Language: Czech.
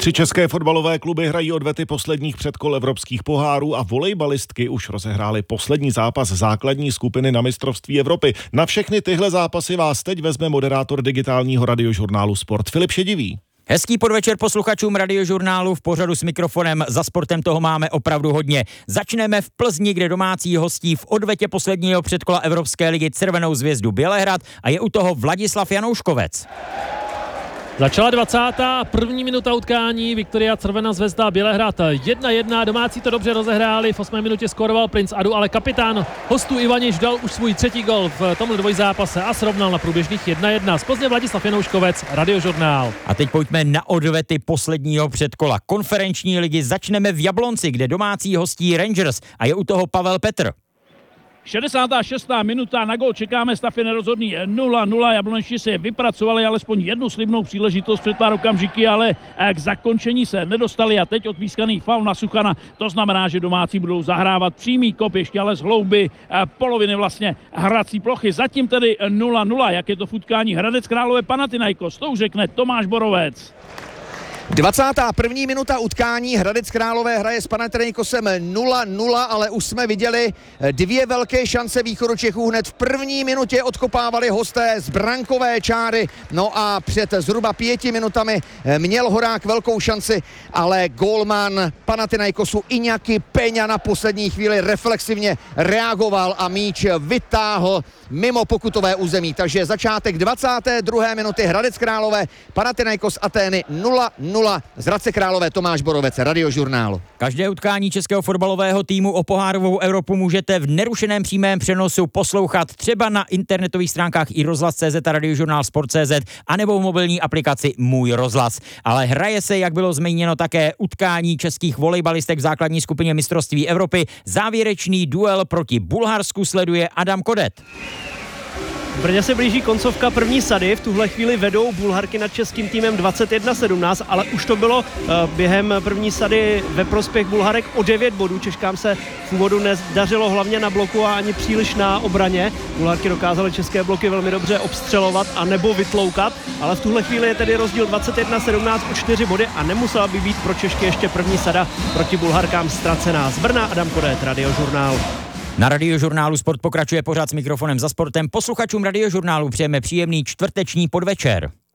3 české fotbalové kluby hrají odvety posledních předkol evropských pohárů a volejbalistky už rozehrály poslední zápas základní skupiny na mistrovství Evropy. Na všechny tyhle zápasy vás teď vezme moderátor digitálního radiožurnálu Sport Filip Šedivý. Hezký podvečer posluchačům Radiožurnálu. V pořadu s mikrofonem Za sportem toho máme opravdu hodně. Začneme v Plzni, kde domácí hostí v odvetě posledního předkola Evropské ligy Červenou Zvězdu Bělehrad a je u toho Vladislav Janouškovec. Začala 21. minuta utkání, Viktoria Červená Zvezda Bělehrad 1-1, domácí to dobře rozehráli, v 8. minutě skóroval Princ Adu, ale kapitán hostů Ivaniš dal už svůj 3. gol v tomhle dvojzápase a srovnal na průběžných 1-1. Z Plzně Vladislav Janouškovec, Radiožurnál. A teď pojďme na odvety posledního předkola konferenční ligy. Začneme v Jablonci, kde domácí hostí Rangers a je u toho Pavel Petr. 66. minuta, na gól čekáme, stav je nerozhodný 0-0, Jablonečtí si vypracovali alespoň jednu slibnou příležitost před pár okamžiky, ale k zakončení se nedostali a teď odpískaný faul na Suchana, to znamená, že domácí budou zahrávat přímý kop, ještě ale z hlouby poloviny vlastně hrací plochy, zatím tedy 0-0, jak je to v utkání Hradec Králové Panathinaikos, to už řekne Tomáš Borovec. 21. minuta utkání, Hradec Králové hraje s Panathinaikosem 0-0, ale už jsme viděli 2 velké šance Východočechů. Hned v první minutě odkopávali hosté z brankové čáry, no a před zhruba 5 minutami měl Horák velkou šanci, ale gólman Panathinaikosu Iñaki Peña na poslední chvíli reflexivně reagoval a míč vytáhl mimo pokutové území. Takže začátek 22. minuty, Hradec Králové, Panathinaikos Atény 0-0. Z Hradce Králové Tomáš Borovec, Radiožurnál. Každé utkání českého fotbalového týmu o pohárovou Evropu můžete v nerušeném přímém přenosu poslouchat třeba na internetových stránkách i rozhlas.cz a Radiožurnál Sport.cz anebo v mobilní aplikaci Můj rozhlas. Ale hraje se, jak bylo zmíněno, také utkání českých volejbalistek v základní skupině mistrovství Evropy. Závěrečný duel proti Bulharsku sleduje Adam Kodet. V Brně se blíží koncovka první sady, v tuhle chvíli vedou Bulharky nad českým týmem 21-17, ale už to bylo během první sady ve prospěch Bulharek o 9 bodů. Češkám se v úvodu nedařilo hlavně na bloku a ani příliš na obraně. Bulharky dokázaly české bloky velmi dobře obstřelovat a nebo vytloukat, ale v tuhle chvíli je tedy rozdíl 21-17 o 4 body a nemusela by být pro Češky ještě první sada proti Bulharkám ztracená. Z Brna Adam Kodet, Radiožurnál. Na Radiožurnálu Sport pokračuje pořád s mikrofonem Za sportem. Posluchačům Radiožurnálu přejeme příjemný čtvrteční podvečer.